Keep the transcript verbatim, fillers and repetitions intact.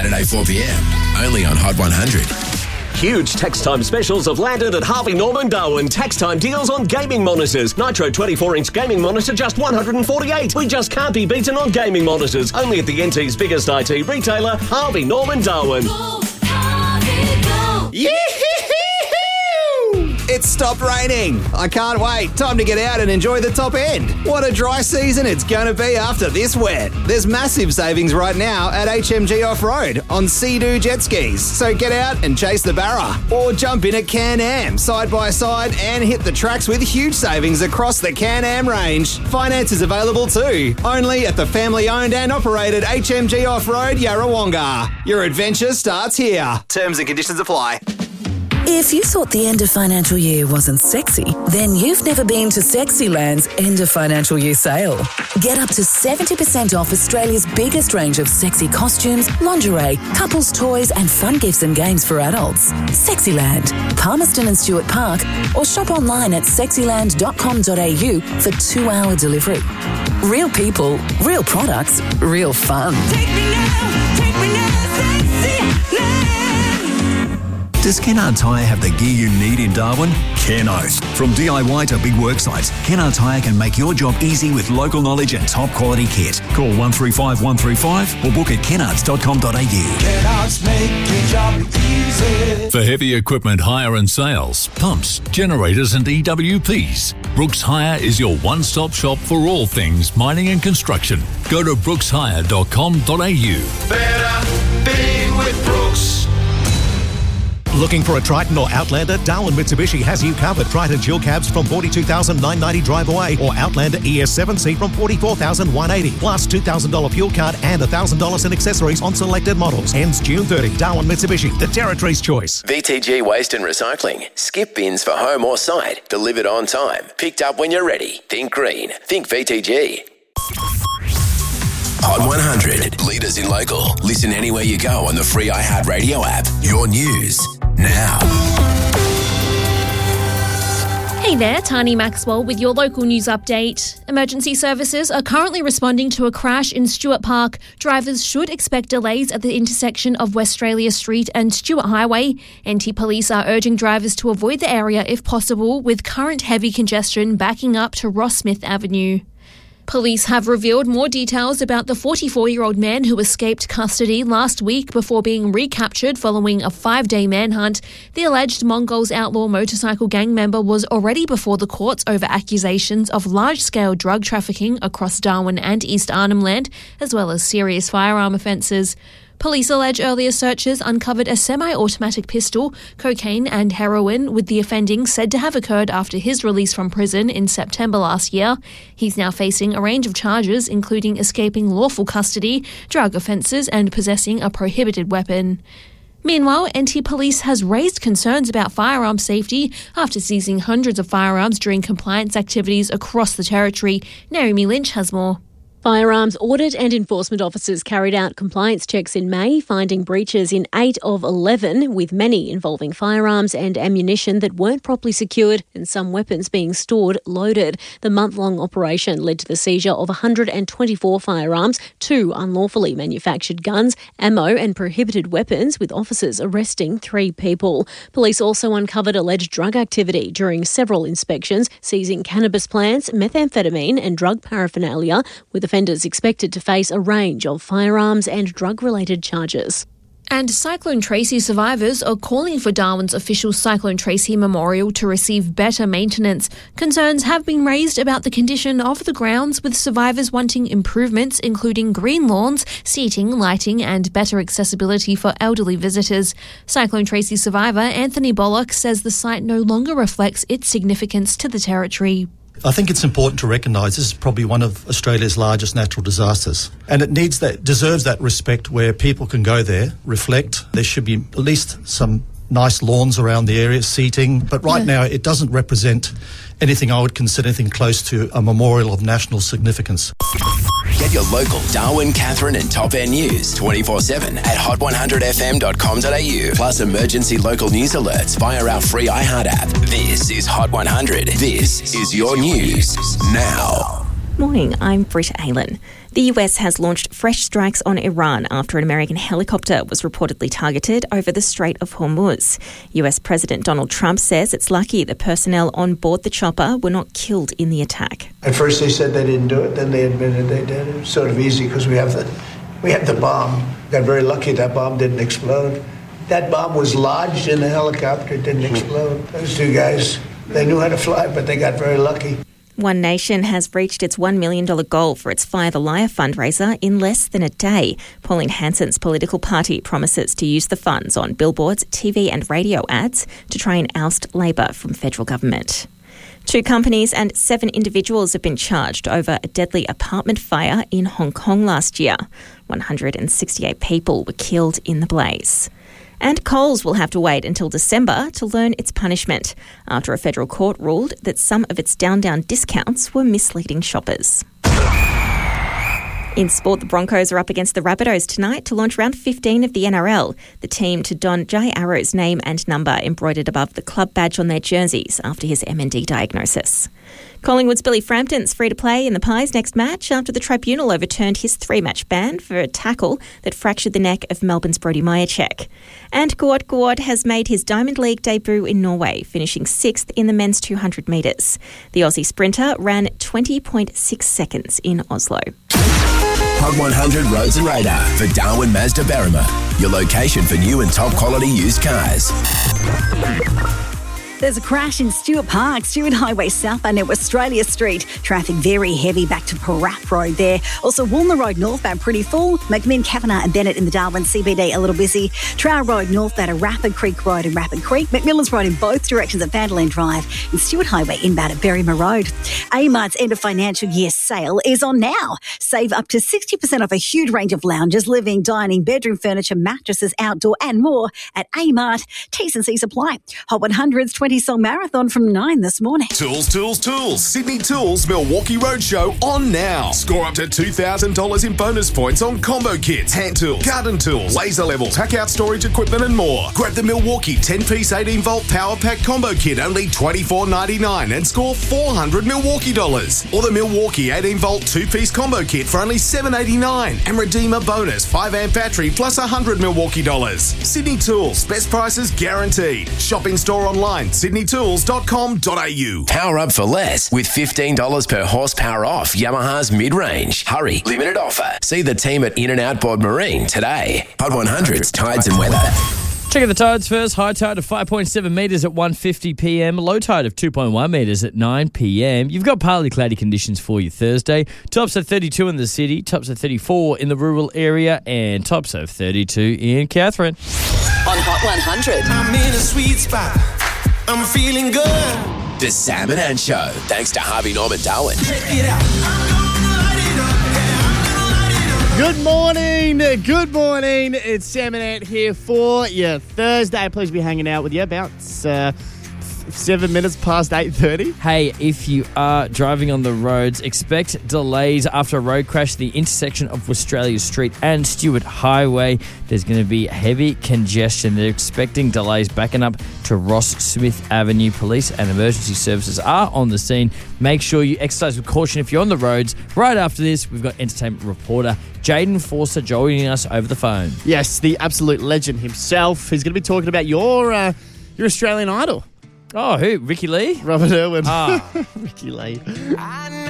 Saturday four p.m, only on Hot one hundred. Huge tax time specials have landed at Harvey Norman Darwin. Tax time deals on gaming monitors. Nitro twenty-four inch gaming monitor just one hundred forty-eight dollars. We just can't be beaten on gaming monitors. Only at the N T's biggest I T retailer, Harvey Norman Darwin. Go, Harvey, go. Yee-hee-hee-hoo! It's stopped raining. I can't wait. Time to get out and enjoy the top end. What a dry season it's going to be after this wet. There's massive savings right now at H M G Off-Road on Sea-Doo jet skis. So get out and chase the barra. Or jump in at Can-Am side by side and hit the tracks with huge savings across the Can-Am range. Finance is available too. Only at the family-owned and operated H M G Off-Road Yarrawonga. Your adventure starts here. Terms and conditions apply. If you thought the end of financial year wasn't sexy, then you've never been to Sexyland's end of financial year sale. Get up to seventy percent off Australia's biggest range of sexy costumes, lingerie, couples toys and fun gifts and games for adults. Sexyland, Palmerston and Stewart Park, or shop online at sexyland dot com dot a u for two-hour delivery. Real people, real products, real fun. Take me now, take me now, Sexyland. Does Kennard Tyre have the gear you need in Darwin? Kennos. From D I Y to big work sites, Kennard Tyre can make your job easy with local knowledge and top quality kit. Call one three five one three five or book at kennards dot com dot a u. Kennards make your job easy. For heavy equipment hire and sales, pumps, generators and E W Ps, Brooks Hire is your one-stop shop for all things mining and construction. Go to brooks hire dot com dot a u. Better being with Brooks. Looking for a Triton or Outlander? Darwin Mitsubishi has you covered. Triton dual cabs from forty-two thousand nine hundred ninety drive away, or Outlander E S seven C from forty-four thousand one hundred eighty, plus two thousand dollars fuel card and one thousand dollars in accessories on selected models. Ends June thirtieth. Darwin Mitsubishi, the Territory's choice. V T G Waste and Recycling. Skip bins for home or site. Delivered on time. Picked up when you're ready. Think green. Think V T G. Hot one hundred. Leaders in local. Listen anywhere you go on the free iHeartRadio app. Your news now. Hey there, Tani Maxwell with your local news update. Emergency services are currently responding to a crash in Stewart Park. Drivers should expect delays at the intersection of Westralia Street and Stewart Highway. N T Police are urging drivers to avoid the area if possible, with current heavy congestion backing up to Ross Smith Avenue. Police have revealed more details about the forty-four-year-old man who escaped custody last week before being recaptured following a five-day manhunt. The alleged Mongols outlaw motorcycle gang member was already before the courts over accusations of large-scale drug trafficking across Darwin and East Arnhem Land, as well as serious firearm offences. Police allege earlier searches uncovered a semi-automatic pistol, cocaine and heroin, with the offending said to have occurred after his release from prison in September last year. He's now facing a range of charges, including escaping lawful custody, drug offences and possessing a prohibited weapon. Meanwhile, N T Police has raised concerns about firearm safety after seizing hundreds of firearms during compliance activities across the territory. Naomi Lynch has more. Firearms audit and enforcement officers carried out compliance checks in May, finding breaches in eight of eleven, with many involving firearms and ammunition that weren't properly secured and some weapons being stored loaded. The month-long operation led to the seizure of one hundred twenty-four firearms, two unlawfully manufactured guns, ammo and prohibited weapons, with officers arresting three people. Police also uncovered alleged drug activity during several inspections, seizing cannabis plants, methamphetamine and drug paraphernalia, with offenders expected to face a range of firearms and drug-related charges. And Cyclone Tracy survivors are calling for Darwin's official Cyclone Tracy Memorial to receive better maintenance. Concerns have been raised about the condition of the grounds, with survivors wanting improvements, including green lawns, seating, lighting and better accessibility for elderly visitors. Cyclone Tracy survivor Anthony Bollock says the site no longer reflects its significance to the territory. I think it's important to recognise this is probably one of Australia's largest natural disasters, and it needs that, deserves that respect where people can go there, reflect. There should be at least some nice lawns around the area, seating, but right yeah. now it doesn't represent anything I would consider anything close to a memorial of national significance. Get your local Darwin, Katherine and Top End news twenty-four seven at hot one hundred f m dot com dot a u, plus emergency local news alerts via our free iHeart app. This is Hot one hundred. This is your news now. Morning, I'm Britta Aylan. The U S has launched fresh strikes on Iran after an American helicopter was reportedly targeted over the Strait of Hormuz. U S President Donald Trump says it's lucky the personnel on board the chopper were not killed in the attack. At first they said they didn't do it, then they admitted they did. It was sort of easy because we have the we have the bomb. Got very lucky that bomb didn't explode. That bomb was lodged in the helicopter, it didn't explode. Those two guys, they knew how to fly, but they got very lucky. One Nation has reached its one million dollars goal for its Fire the Liar fundraiser in less than a day. Pauline Hanson's political party promises to use the funds on billboards, T V and radio ads to try and oust Labor from federal government. Two companies and seven individuals have been charged over a deadly apartment fire in Hong Kong last year. one hundred sixty-eight people were killed in the blaze. And Coles will have to wait until December to learn its punishment after a federal court ruled that some of its down-down discounts were misleading shoppers. In sport, the Broncos are up against the Rabbitohs tonight to launch round fifteen of the N R L, the team to don Jai Arrow's name and number embroidered above the club badge on their jerseys after his M N D diagnosis. Collingwood's Billy Frampton's free to play in the Pies next match after the tribunal overturned his three-match ban for a tackle that fractured the neck of Melbourne's Brody Myercheck. And Gawad Gawad has made his Diamond League debut in Norway, finishing sixth in the men's two hundred metres. The Aussie sprinter ran twenty point six seconds in Oslo. Hot one hundred Roads and Radar for Darwin Mazda Berrima, your location for new and top quality used cars. There's a crash in Stewart Park, Stewart Highway southbound at Australia Street. Traffic very heavy back to Parap Road there. Also, Walmer Road northbound pretty full. McMinn, Kavanagh and Bennett in the Darwin C B D a little busy. Trowell Road northbound at Rapid Creek Road and Rapid Creek. McMillan's Road in both directions at Vanderland Drive. And Stewart Highway inbound at Berrima Road. Amart's end of financial year sale is on now. Save up to sixty percent off a huge range of lounges, living, dining, bedroom furniture, mattresses, outdoor and more at Amart. T's and C's apply. Hot one hundred's twenty-song marathon from nine this morning. Tools, tools, tools. Sydney Tools Milwaukee Roadshow on now. Score up to two thousand dollars in bonus points on combo kits, hand tools, garden tools, laser levels, pack out storage equipment and more. Grab the Milwaukee ten-piece eighteen volt power pack combo kit, only twenty-four ninety-nine, and score four hundred Milwaukee dollars. Or the Milwaukee eighteen volt two-piece combo kit for only seven eighty-nine, and redeem a bonus five amp battery plus one hundred Milwaukee dollars. Sydney Tools, best prices guaranteed. Shop in store online, sydney tools dot com dot a u. Power up for less with fifteen dollars per horsepower off Yamaha's mid-range. Hurry, limited offer. See the team at In and Out Board Marine today. Hot one hundred's tides and weather. Checking the tides first. High tide of five point seven metres at one fifty p m. Low tide of two point one metres at nine p m. You've got partly cloudy conditions for you Thursday. Tops at thirty-two in the city, tops at thirty-four in the rural area, and tops of thirty-two in Catherine. On Hot one hundred. I'm in a sweet spot. I'm feeling good. The Sam and Ann Show, thanks to Harvey Norman Darwin. Check it out. Good morning, good morning. It's Sam and Ant here for your Thursday. Pleasure to be hanging out with you. About uh, seven minutes past eight thirty. Hey, if you are driving on the roads, expect delays after a road crash at the intersection of Australia Street and Stewart Highway. There's going to be heavy congestion. They're expecting delays backing up to Ross Smith Avenue. Police and emergency services are on the scene. Make sure you exercise with caution if you're on the roads. Right after this, we've got entertainment reporter Jaden Forster joining us over the phone. Yes, the absolute legend himself. He's going to be talking about your uh, your Australian Idol. Oh, who? Ricky Lee? Robert Irwin. Ah. Ricky Lee.